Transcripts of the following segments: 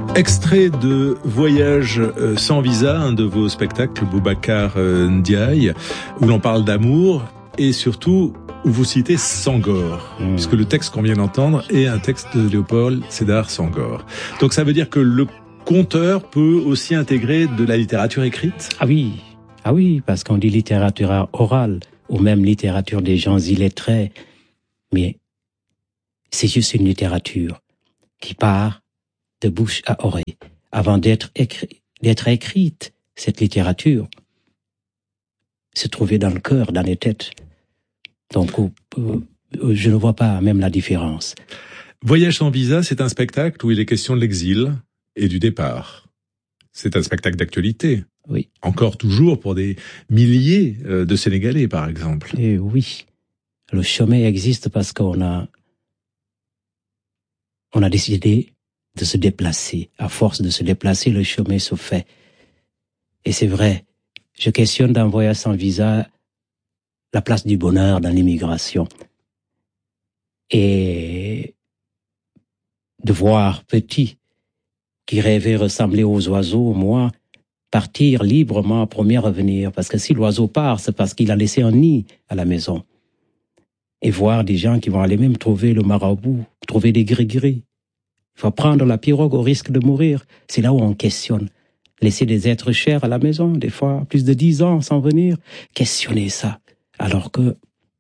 Extrait de Voyage sans visa, un de vos spectacles, Boubacar Ndiaye, où l'on parle d'amour et surtout où vous citez Senghor, puisque le texte qu'on vient d'entendre est un texte de Léopold Sédar Senghor. Donc ça veut dire que le conteur peut aussi intégrer de la littérature écrite ? Ah oui, parce qu'on dit littérature orale, ou même littérature des gens illettrés, mais c'est juste une littérature qui part de bouche à oreille. Avant d'être écrite, cette littérature se trouvait dans le cœur, dans les têtes. Donc, je ne vois pas même la différence. Voyage sans visa, c'est un spectacle où il est question de l'exil et du départ. C'est un spectacle d'actualité. Oui. Encore toujours pour des milliers de Sénégalais, par exemple. Et oui. Le chemin existe parce qu'on a décidé de se déplacer. À force de se déplacer, le chemin se fait. Et c'est vrai, je questionne dans Voyage sans visa la place du bonheur dans l'immigration. Et de voir petit, qui rêvait ressembler aux oiseaux, moi, partir librement pour mieux revenir. Parce que si l'oiseau part, c'est parce qu'il a laissé un nid à la maison. Et voir des gens qui vont aller même trouver le marabout, trouver des gris-gris. Il faut prendre la pirogue au risque de mourir. C'est là où on questionne. Laisser des êtres chers à la maison, des fois plus de 10 ans sans venir. Questionner ça. Alors que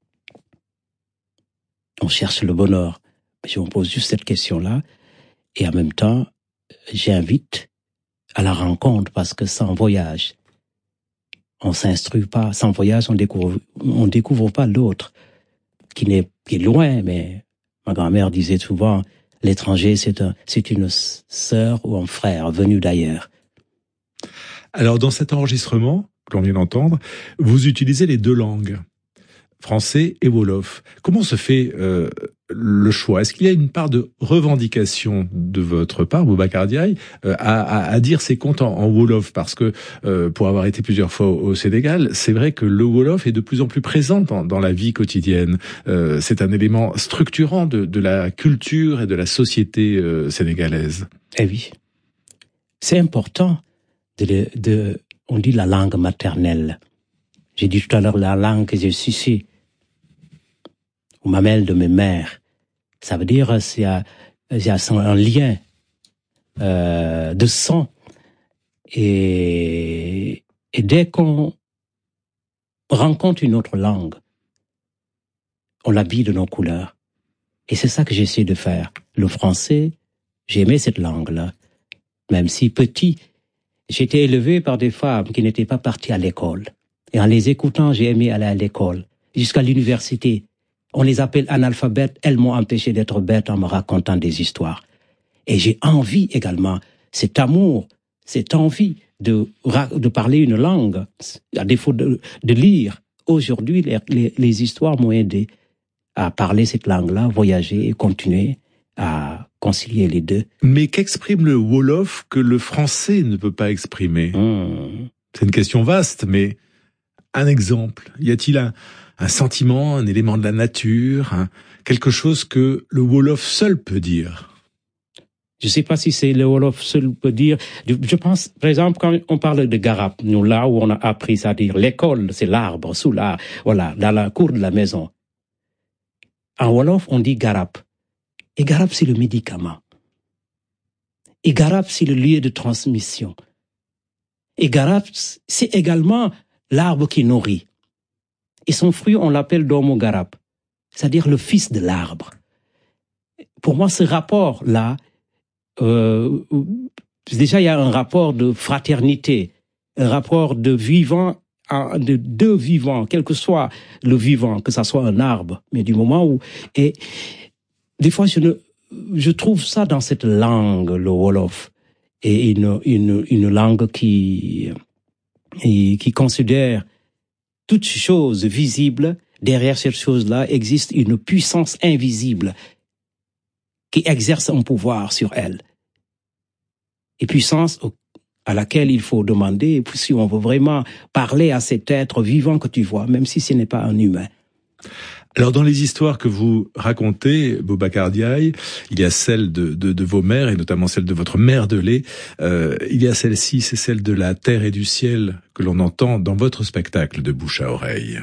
on cherche le bonheur. Je me pose juste cette question-là. Et en même temps, j'invite à la rencontre parce que sans voyage, on s'instruit pas. Sans voyage, on découvre pas l'autre qui est loin. Mais ma grand-mère disait souvent, l'étranger, c'est une sœur ou un frère venu d'ailleurs. Alors, dans cet enregistrement que l'on vient d'entendre, vous utilisez les deux langues, français et wolof. Comment se fait le choix ? Est-ce qu'il y a une part de revendication de votre part, Boubacar Ndiaye, à dire ses contes en wolof ? Parce que, pour avoir été plusieurs fois au Sénégal, c'est vrai que le wolof est de plus en plus présent dans la vie quotidienne. C'est un élément structurant de la culture et de la société sénégalaise. Eh oui, c'est important on dit la langue maternelle. J'ai dit tout à l'heure la langue que j'ai sucée, ou mamelle de mes mères. Ça veut dire qu'il y a un lien de sang. Et dès qu'on rencontre une autre langue, on l'habille de nos couleurs. Et c'est ça que j'essaie de faire. Le français, j'aimais cette langue-là. Même si petit, j'étais élevé par des femmes qui n'étaient pas parties à l'école. Et en les écoutant, j'ai aimé aller à l'école. Jusqu'à l'université. On les appelle analphabètes. Elles m'ont empêché d'être bête en me racontant des histoires. Et j'ai envie également, cet amour, cette envie de parler une langue, à défaut de lire. Aujourd'hui, les histoires m'ont aidé à parler cette langue-là, voyager et continuer à concilier les deux. Mais qu'exprime le wolof que le français ne peut pas exprimer ? C'est une question vaste, mais un exemple. Y a-t-il un sentiment, un élément de la nature, quelque chose que le wolof seul peut dire ? Je ne sais pas si c'est le wolof seul peut dire. Je pense, par exemple, quand on parle de garap, nous, là où on a appris ça, dire l'école, c'est l'arbre, voilà, dans la cour de la maison. En wolof, on dit garap. Et garap, c'est le médicament. Et garap, c'est le lieu de transmission. Et garap, c'est également l'arbre qui nourrit. Et son fruit, on l'appelle domo garap, c'est-à-dire le fils de l'arbre. Pour moi, ce rapport-là, déjà, il y a un rapport de fraternité, un rapport de vivant, de deux vivants, quel que soit le vivant, que ça soit un arbre, mais du moment où... Et des fois, je trouve ça dans cette langue, le wolof, et une langue qui considère toute chose visible. Derrière cette chose-là existe une puissance invisible qui exerce un pouvoir sur elle. Et puissance à laquelle il faut demander si on veut vraiment parler à cet être vivant que tu vois, même si ce n'est pas un humain. Alors dans les histoires que vous racontez, Boubacar Diaye, il y a celle de vos mères et notamment celle de votre mère de lait. Il y a celle-ci, c'est celle de la terre et du ciel que l'on entend dans votre spectacle de bouche à oreille.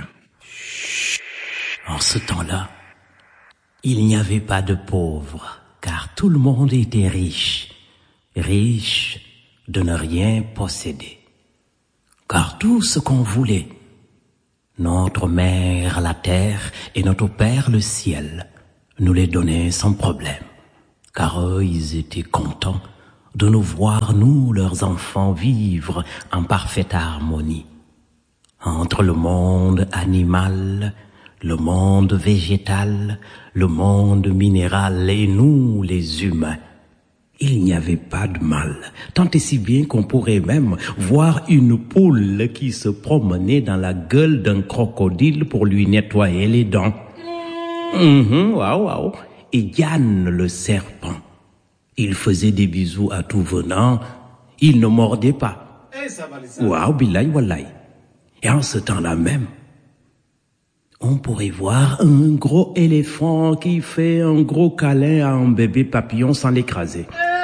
En ce temps-là, il n'y avait pas de pauvres, car tout le monde était riche, riche de ne rien posséder. Car tout ce qu'on voulait, notre mère la terre et notre père le ciel, nous les donnaient sans problème, car eux, ils étaient contents de nous voir, nous, leurs enfants, vivre en parfaite harmonie entre le monde animal, le monde végétal, le monde minéral et nous, les humains. Il n'y avait pas de mal, tant et si bien qu'on pourrait même voir une poule qui se promenait dans la gueule d'un crocodile pour lui nettoyer les dents. Waouh. Et Yann le serpent, il faisait des bisous à tout venant, il ne mordait pas. Waouh, billahi wallahi. Et en ce temps-là même, on pourrait voir un gros éléphant qui fait un gros câlin à un bébé papillon sans l'écraser.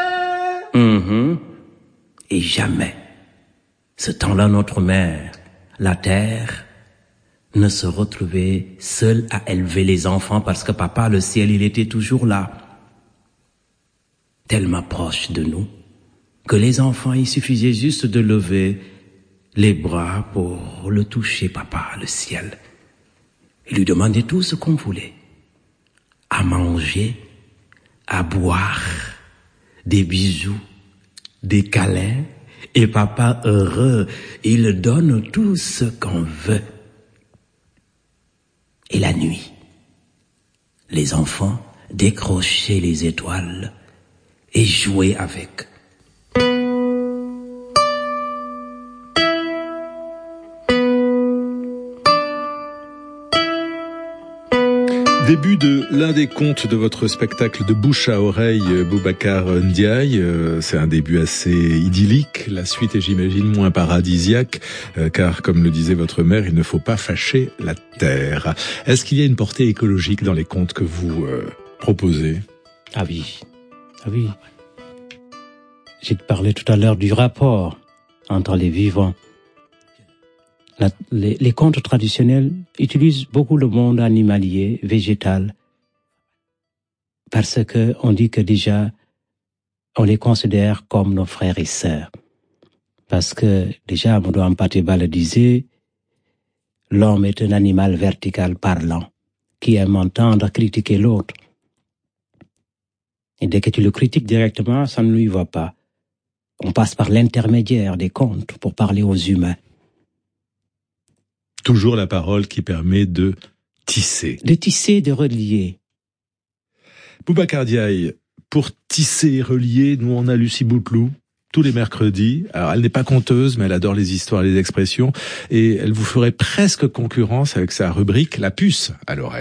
Et jamais, ce temps-là, notre mère, la terre, ne se retrouvait seule à élever les enfants parce que papa, le ciel, il était toujours là, tellement proche de nous, que les enfants, il suffisait juste de lever les bras pour le toucher, papa, le ciel. Il lui demandait tout ce qu'on voulait. À manger, à boire, des bisous, des câlins. Et papa heureux, il donne tout ce qu'on veut. Et la nuit, les enfants décrochaient les étoiles et jouaient avec. Début de l'un des contes de votre spectacle de bouche à oreille, Boubacar Ndiaye. C'est un début assez idyllique. La suite est, j'imagine, moins paradisiaque, car, comme le disait votre mère, il ne faut pas fâcher la terre. Est-ce qu'il y a une portée écologique dans les contes que vous proposez ? Ah oui. J'ai parlé tout à l'heure du rapport entre les vivants. Les contes traditionnels utilisent beaucoup le monde animalier, végétal, parce que on dit que déjà, on les considère comme nos frères et sœurs. Parce que déjà, Amadou Hampâté-Bâ le disait, l'homme est un animal vertical parlant, qui aime entendre critiquer l'autre. Et dès que tu le critiques directement, ça ne lui va pas. On passe par l'intermédiaire des contes pour parler aux humains. Toujours la parole qui permet de tisser. De tisser, de relier. Boubacar Diaye, pour tisser et relier, nous on a Lucie Bouteloup tous les mercredis. Alors elle n'est pas conteuse, mais elle adore les histoires et les expressions. Et elle vous ferait presque concurrence avec sa rubrique La puce à l'oreille.